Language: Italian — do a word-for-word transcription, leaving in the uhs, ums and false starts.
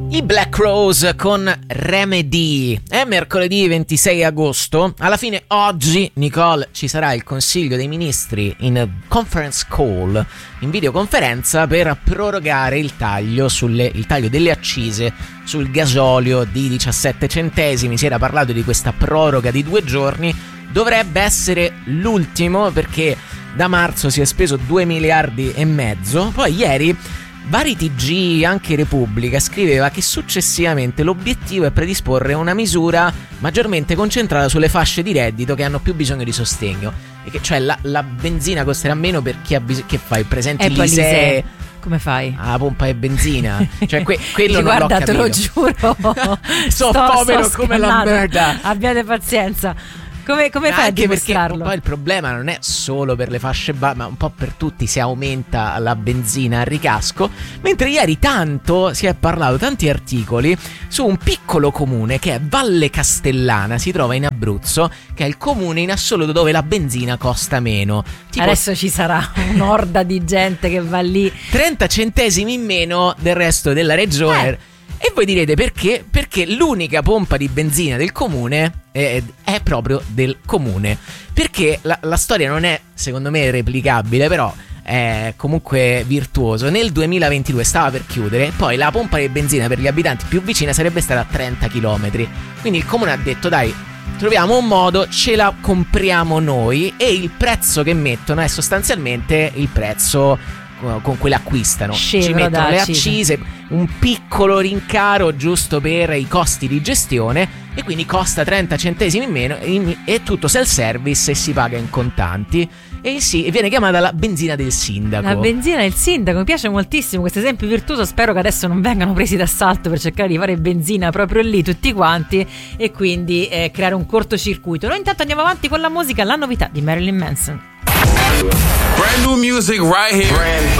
I Black Rose con Remedy. È mercoledì ventisei agosto. Alla fine oggi, Nicole, ci sarà il Consiglio dei Ministri in conference call, in videoconferenza, per prorogare il taglio sulle il taglio delle accise sul gasolio di diciassette centesimi. Si era parlato di questa proroga di due giorni. Dovrebbe essere l'ultimo, perché da marzo si è speso due miliardi e mezzo. Poi ieri vari T G, anche Repubblica, scriveva che successivamente l'obiettivo è predisporre una misura maggiormente concentrata sulle fasce di reddito che hanno più bisogno di sostegno. E che cioè la, la benzina costerà meno per chi ha bisogno. Che fai? Presenti l'I S E E? Come fai? Ah, pompa e benzina. Cioè que- quello non guarda, l'ho capito. te lo giuro. So sto, povero sto come la merda. Abbiate pazienza. Come, come fai a dimostrarlo? Poi il problema non è solo per le fasce basse, ma un po' per tutti, si aumenta la benzina a ricasco. Mentre ieri tanto si è parlato, tanti articoli, su un piccolo comune che è Valle Castellana, si trova in Abruzzo, che è il comune in assoluto dove la benzina costa meno. Tipo, adesso ci sarà un'orda di gente che va lì. trenta centesimi in meno del resto della regione. Eh. E voi direte perché? Perché l'unica pompa di benzina del comune è, è proprio del comune. Perché la, la storia non è, secondo me, replicabile, però è comunque virtuoso. Nel duemilaventidue stava per chiudere, poi la pompa di benzina per gli abitanti più vicina sarebbe stata a trenta chilometri. Quindi il comune ha detto: dai, troviamo un modo, ce la compriamo noi. E il prezzo che mettono è sostanzialmente il prezzo con cui l'acquistano. Scevro, ci mettono le accise. accise, un piccolo rincaro giusto per i costi di gestione, e quindi costa trenta centesimi in meno, e tutto self-service e si paga in contanti. E sì, viene chiamata la benzina del sindaco. La benzina del sindaco, mi piace moltissimo questo esempio virtuoso. Spero che adesso non vengano presi d'assalto per cercare di fare benzina proprio lì tutti quanti, e quindi eh, creare un cortocircuito. Noi intanto andiamo avanti con la musica, la novità di Marilyn Manson. Brand new music right here. Brand